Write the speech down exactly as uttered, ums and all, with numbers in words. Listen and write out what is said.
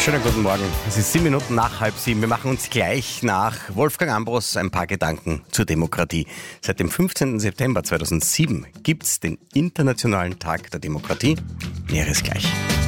Schönen guten Morgen. Es ist sieben Minuten nach halb sieben. Wir machen uns gleich nach Wolfgang Ambros ein paar Gedanken zur Demokratie. Seit dem fünfzehnten September zweitausendsieben gibt es den Internationalen Tag der Demokratie. Näheres gleich.